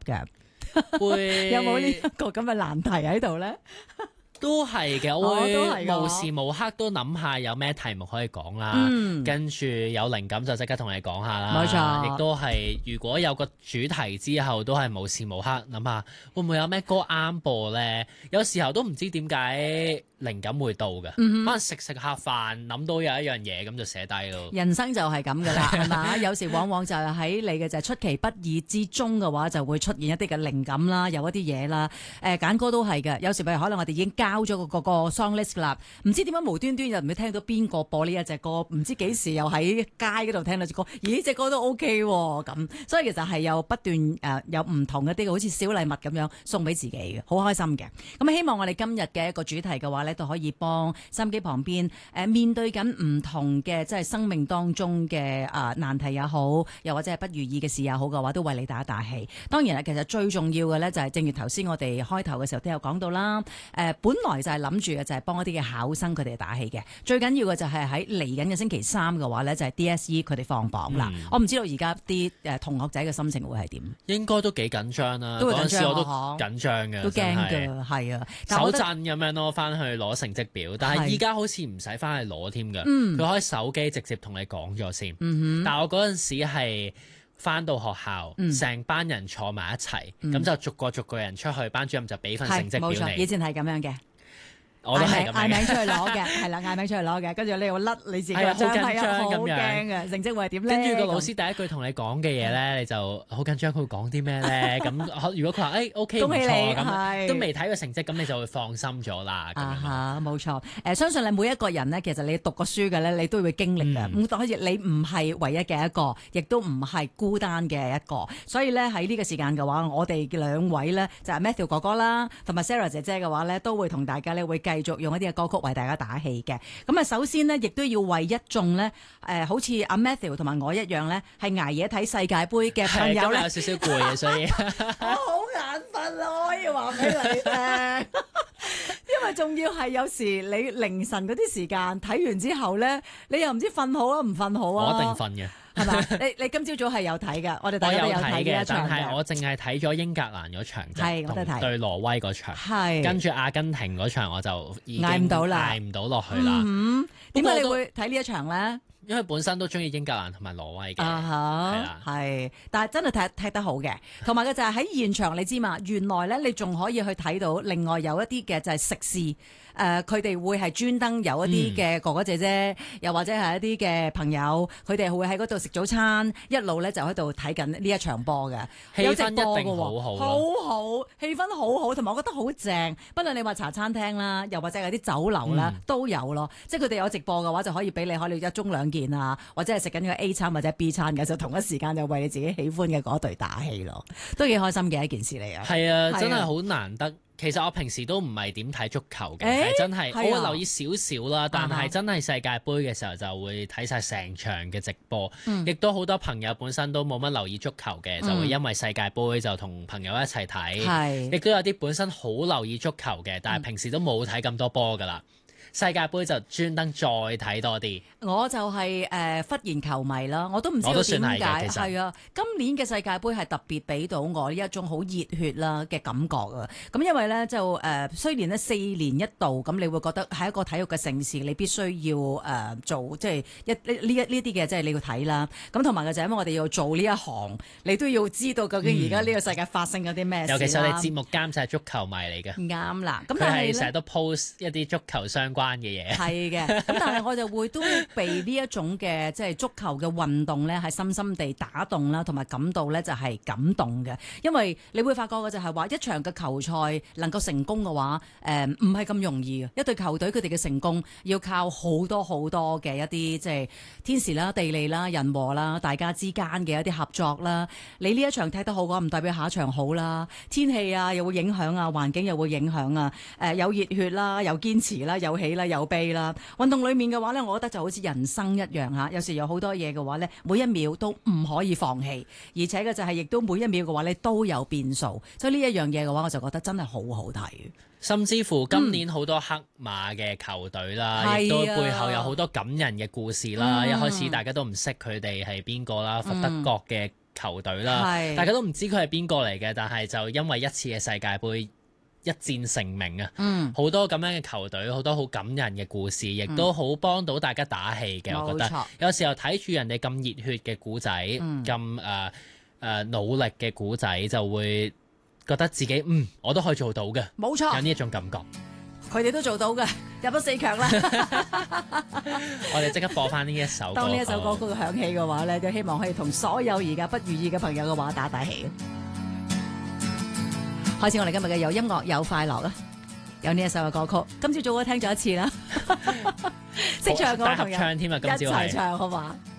嘅。 會有冇呢一個咁嘅難題喺度咧？ 都係嘅，我都會係㗎無時無刻都諗下有咩題目可以講啦，跟住有靈感就即刻同你講下啦。 冇錯亦都係如果有個主題之後，都係無時無刻諗下會唔會有咩歌啱播咧？有時候都唔知點解靈感會到嘅，可能食下飯諗到有一樣嘢咁就寫低咯。 人生就係咁噶啦，係嘛？有時往往就係喺你嘅就係出其不意之中嘅話，就會出現一啲嘅靈感啦，有一啲嘢啦。揀歌都係嘅，有時譬如可能我哋已經交咗個 song list 啦，唔知點解無端端又唔會聽到邊個播呢一隻歌，唔知幾時又喺街嗰度聽到隻歌，咦隻歌都 OK 喎咁，所以其實係有不斷有唔同嘅啲好似小禮物咁樣送俾自己嘅，好開心嘅。咁希望我哋今日嘅一個主題嘅話咧，都可以幫收音機旁邊面對緊唔同嘅即係生命當中嘅難題也好，又或者係不如意嘅事也好嘅話，都為你打一打氣。當然啦，其實最重要嘅咧就係正如頭先我哋開頭嘅時候都有講到啦。本來就係諗住嘅就係幫一啲嘅考生佢哋打氣嘅，最緊要嘅就係喺嚟緊嘅星期三嘅話咧，就係 DSE 佢哋放榜啦。我唔知道而家啲同學仔嘅心情會係點？ 應該都幾緊張啦， 都會緊張嗰陣時我都緊張嘅， 都驚㗎，係啊， 手震咁樣咯，翻去攞成績表，但係依家好似唔使翻去攞添㗎，佢可以手機直接同你講咗先。但係我嗰陣時係翻到學校，成班人坐埋一齊，咁就逐個人出去，班主任就俾份成績表你。 以前係咁樣嘅。 我都係咁樣嗌名出去攞嘅，係啦，嗌名出去攞嘅，跟住你要甩你自己個張，係啊，好驚嘅，成績會係點咧？ 跟住個老師第一句同你講嘅嘢咧，你就好緊張，佢會講啲咩咧？咁如果佢話OK 唔錯咁，都未睇個成績，咁你就會放心咗啦。 冇錯。相信你每一個人咧，其實你讀過書嘅咧，你都會經歷嘅。咁當然你唔係唯一嘅一個，亦都唔係孤單嘅一個。所以咧喺呢個時間嘅話，我哋兩位咧就係 Matthew 哥哥啦，同埋 Sarah 姐姐嘅話咧，都會同大家咧會繼續用一啲嘅歌曲為大家打氣嘅。咁啊，首先呢，亦都要為一眾呢，好似阿 Matthew 同埋我一樣呢，係捱夜睇世界盃嘅朋友咧， 有少少攰啊，所以我好眼瞓啦，我可以話俾你聽。因為仲要係有時你凌晨嗰啲時間睇完之後咧，你又唔知瞓好啊唔瞓好啊。 我一定瞓嘅。 係嘛？你今朝早係有睇㗎，我哋大家都有睇嘅， 但係我淨係睇咗英格蘭嗰場，同對挪威嗰場，跟住阿根廷嗰場我就已經捱唔到落去啦。 點解你會睇呢一場咧？ 因為本身都中意英格蘭同埋挪威嘅， 係，但係真係踢得好嘅，同埋嘅就係喺現場，你知嘛？原來咧，你仲可以去睇到另外有一啲嘅就係食肆，佢哋會係專登有一啲嘅哥哥姐姐，又或者係一啲嘅朋友，佢哋會喺嗰度食早餐，一路咧就喺度睇緊呢一場波嘅， 氣氛一定好好， 好好，氣氛好好，同埋我覺得好正。不論你話茶餐廳啦，又或者係啲酒樓啦，都有咯，即係佢哋有直播嘅話，就可以俾你可以一盅兩件啊，或者係食緊個 A 餐或者 B 餐嘅，就同一時間就為你自己喜歡嘅嗰隊打氣咯，都幾開心嘅一件事嚟啊！ 係啊，真係好難得。其實我平時都唔係點睇足球嘅，係真係我會留意少少啦。但係真係世界盃嘅時候就會睇晒成場嘅直播，亦都好多朋友本身都冇乜留意足球嘅，就會因為世界盃就同朋友一齊睇。亦都有啲本身好留意足球嘅，但係平時都冇睇咁多波㗎啦。世界盃就專登再睇多啲，我就係忽然球迷啦，我都唔知道點解係啊！今年嘅世界盃係特別俾到我呢一種好熱血啦嘅感覺啊！咁因為咧就雖然呢4年一度，咁你會覺得係一個體育嘅盛事，你必須要做即係呢啲嘅即係你要睇啦。咁同埋嘅就係因為我哋要做呢一行，你都要知道究竟而家呢個世界發生咗啲咩事。 尤其是我哋節目監就係足球迷嚟嘅， 啱啦。 咁但係成日都 post 一啲足球相關嘅嘢， 係嘅。咁但係我就會都被呢一種嘅即係足球嘅運動咧，係深深地打動啦，同埋感到咧就係感動嘅。因為你會發覺嘅就係話一場嘅球賽能夠成功嘅話，唔係咁容易嘅。一隊球隊佢哋嘅成功要靠好多好多嘅一啲即係天時啦、地利啦、人和啦，大家之間嘅一啲合作啦。你呢一場踢得好嘅話，唔代表下一場好啦。天氣啊又會影響啊，環境又會影響啊。有熱血啦，有堅持啦，有喜啦，有悲啦。運動裏面嘅話咧，我覺得就好似人生一樣嚇，有時有好多嘢嘅話咧，每一秒都唔可以放棄，而且嘅就係亦都每一秒嘅話咧都有變數，所以呢一樣嘢嘅話，我就覺得真係好好睇。 甚至乎今年好多黑馬嘅球隊啦，亦都背後有好多感人嘅故事啦。一開始大家都唔識佢哋係邊個啦，德國嘅球隊啦，大家都唔知佢係邊個嚟嘅，但係就因為一次嘅世界盃一戰成名啊！好多咁樣嘅球隊，好多好感人嘅故事，亦都好幫到大家打氣嘅。我覺得有時候睇住人哋咁熱血嘅古仔，咁努力嘅古仔，就會覺得自己我都可以做到嘅。 冇錯， 有呢一種感覺。 佢哋都做到嘅，入咗4強啦。 我哋即刻播翻呢一首歌。 當呢一首歌曲響起嘅話咧，就希望可以同所有而家不如意嘅朋友嘅話打打氣。開始我哋今日嘅有音樂有快樂啦，有呢一首嘅歌曲，今朝早我聽咗一次啦，識唱嘅朋友大合唱添啊，今朝係一齊唱好嘛？